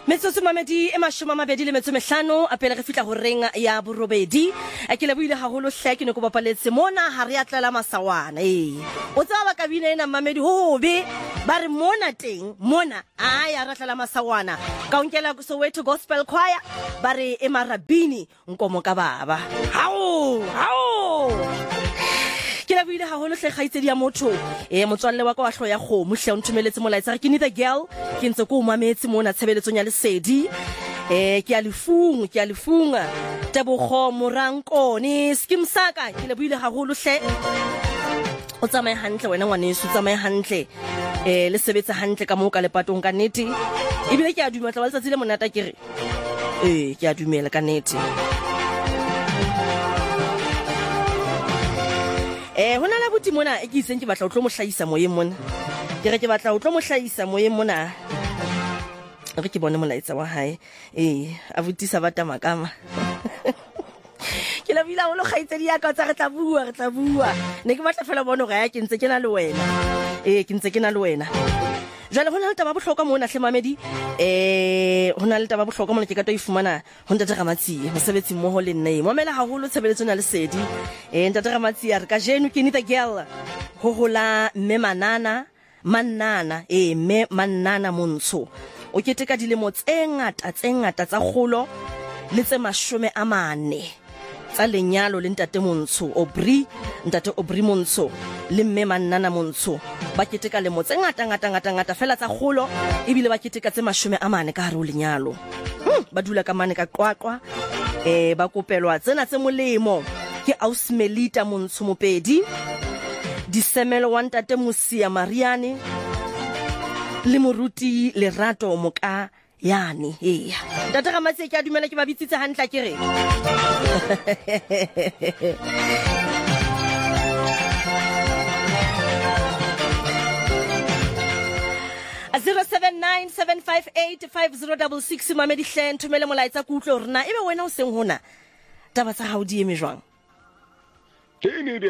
Metsotso mamedi e mashome a mabedi le metso mehlano a pele re fitla ho reng ya borobedi a ke lebohile haholo hle ke ne go bapaletse mona ha re a tlela masawana o tsaba ba kabine ena mamedi hobe ba re mona teng mona a ya ra tlela masawana ka onkela go Soweto Gospel Choir ba re emarabini nkomo ka baba hao ke la buile haholo hle kgaitsedi ya motho motswalle wa ka wa hlo ya kgomo hle o ntumeletse molaetsa re ke ni the girl ke ntse ko mametse mona tshebeletsong ya lesedi ke a lefunga tebogo morankone skimsaka ke la buile haholo hle o tsamaye hantle wena ngwaneso tsamaye hantle le sebetsa hantle ka mo ka lepatong ka nete ebile ke a dumela tla letsatsi le monata ke re ke a dumela ka nete hona la buti mona e ke iseng ke batla o tlo mo hlahisa moyeng mona ke re ke batla o tlo mo hlahisa moyeng mona re ke bone molaetsa wa hae a butisa bata makama ke la bila o lo khaitsedi ya ka tsa re tla bua ne ke batla fela bona gore ya ke ntse ke na le wena ke ntse ke na le wena jale hona le taba bohlokwa mona hle mamedi hona le taba bohlokwa mona ke ka to ifumana ho ntate Ramatsi mosebetsi mmoho le nne momela haholo tshebeletso na lesedi ntate Ramatsi a re ka jeno ke ni the girl ho hola mme manana mme manana montsho o keteka dilemo tse ngata tsa kgolo le tse 40 tsa lenyalo le ntate montsho ntate Obri montsho le mme manana montsho ba keteka lemo tse ngata fela tsa kgolo ebile ba keteka tse 40 ka hare ho lenyalo ba dula ka mane ka qwaqwa ba kopelwa tsena tse molemo ke Ausmelita montsho mopedi disemelo wa ntate Musia Mariane le moruti Lerato moka yani ntate Ramatsi ke a dumela ke ba bitsitse hantle ke re 0797585066 mamedi hle nthumele molaetsa ku utlo rena ebe wena o seng hona taba tsa hao di eme jwang tini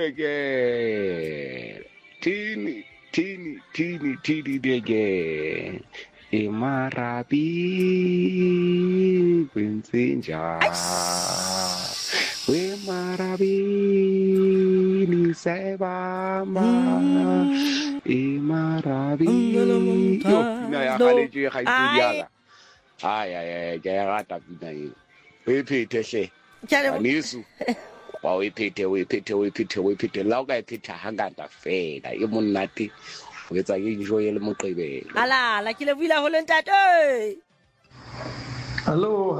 dege Emarabi Quinzinja Emarabi ni sebama Emarabi na ya khaleji ya khaidiyaga ay ke rata pina e we phete hle anisu wa we phete la ka phete hangata fela e monate o etsa ke enjoy le moqebelo ala ke le buila ho le ntate hello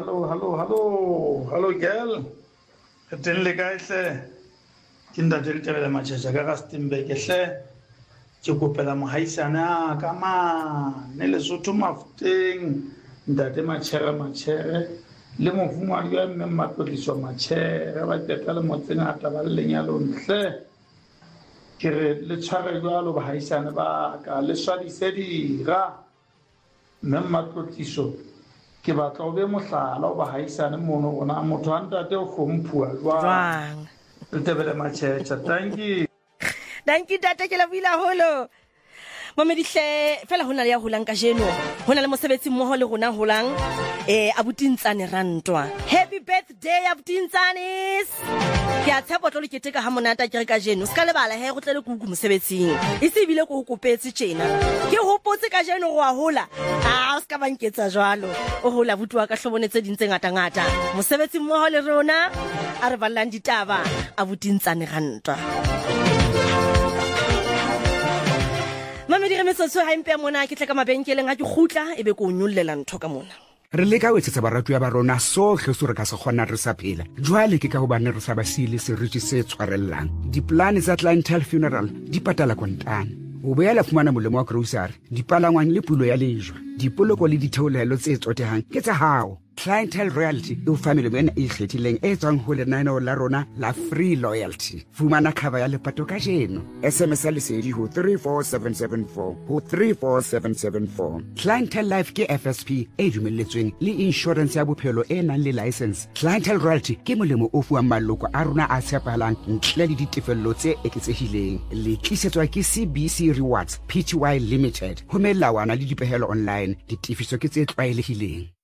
girl telle ka hle ke ntate le tebela matjha ka Rustenburg hle ke kopela mohaisana ka ne le Lesotho mafuteng ntate matjhere le mofumane ya mme matotliswa matjhere ba teta le motseng a taba le lenyalo hle ke re le tshware jwalo bahaisane ba ka le swadisedi ra mme matotliso ke batla o be mohlala o bahaisane mono ona motho a ntate o hlomphuwa jwang le tebele matjhetjha thank you tate ke la buila holo mamedi hle fela hona le ya holang ka jeno hona le mosebetsi mmoho le rona holang abutintsane rantwa happy birthday abutintsane ke a tshepa tlo le keteka ha monata ke re ka jeno ska lebala he go tlele kuku mosebetsing e se bile go kopetse tjena ke hopotse ka jeno go a hola ska banketsa jwalo o hola butwa ka hlobonetse dintse ngata mosebetsi mmoho le rona a re ballang ditaba abutintsane rantwa mamedi re metsotso ha impe mona ke tla ka mabenkeleng ha ke khutla ebe ko nyollela ntho ka mona re le ka wetsetsa baratu ya barona sohle so re ka se kgona re sa phela jwale ke ka hobane re sa ba sile seriti se tshwarellang diplane tsa Clientele Funeral di patala kontane o boela fumana molemo wa grocery dipalangwang le pulo ya lejwa dipoloko le ditheolelo tse tsotehang ke tsa hao Clientele Royalty e o fa melemo ena e ikgethileng e tswang ho lenaneo la rona la Free Loyalty. Fumana cover ya lepato ka jeno. SMS ya lesedi ho 34774 ho 34774. Clientele Life ke FSP e dumelletsweng le insurance ya bophelo e nang le license. Clientele Royalty ke molemo o fuwang maloko a rona a tshepahalang ntle le ditefello tse eketsehileng. Le tlisetswa ke CBC Rewards Pty Limited. Ho melawana le dipehelo online, ditifiso ke tse tlwaelehileng.